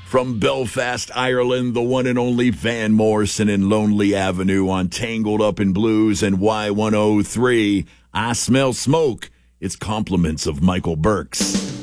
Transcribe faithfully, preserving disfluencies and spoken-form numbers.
From Belfast, Ireland, the one and only Van Morrison and Lonely Avenue on Tangled Up in Blues and Y one oh three. I smell smoke. It's compliments of Michael Burks.